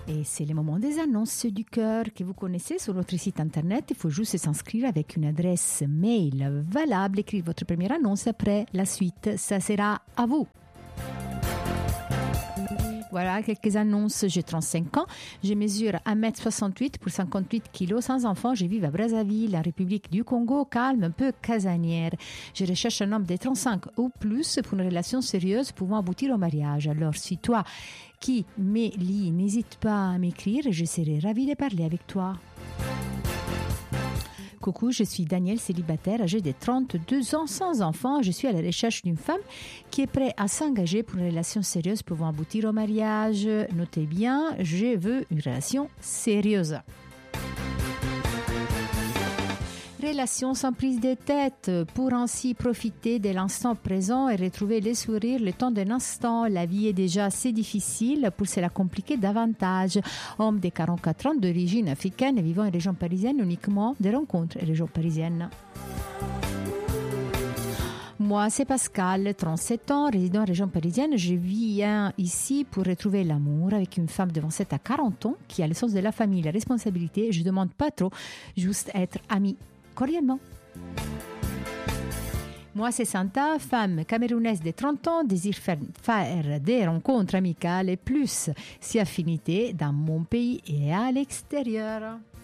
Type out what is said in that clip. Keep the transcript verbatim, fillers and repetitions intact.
Et c'est le moment des annonces du cœur que vous connaissez sur notre site internet. Il faut juste s'inscrire avec une adresse mail valable, écrire votre première annonce, après la suite, ça sera à vous. Voilà quelques annonces. J'ai trente-cinq ans. Je mesure un mètre soixante-huit pour cinquante-huit kilos. Sans enfant, je vis à Brazzaville, la République du Congo, calme, un peu casanière. Je recherche un homme de trente-cinq ou plus pour une relation sérieuse pouvant aboutir au mariage. Alors, si toi qui me lis, n'hésite pas à m'écrire. Je serai ravie de parler avec toi. Coucou, je suis Daniel, célibataire, âgé de trente-deux ans, sans enfant. Je suis à la recherche d'une femme qui est prête à s'engager pour une relation sérieuse pouvant aboutir au mariage. Notez bien, je veux une relation sérieuse. Relation sans prise de tête, pour ainsi profiter de l'instant présent et retrouver les sourires le temps d'un instant. La vie est déjà assez difficile pour se la compliquer davantage. Homme de quarante-quatre ans, d'origine africaine, vivant en région parisienne, uniquement des rencontres en région parisienne. Moi, c'est Pascal, trente-sept ans, résident en région parisienne. Je viens ici pour retrouver l'amour avec une femme de vingt-sept à quarante ans qui a le sens de la famille, la responsabilité. Je demande pas trop, juste être amie. Cordialement. Moi, c'est Santa, femme camerounaise de trente ans, désire faire, faire des rencontres amicales et plus si affinités dans mon pays et à l'extérieur.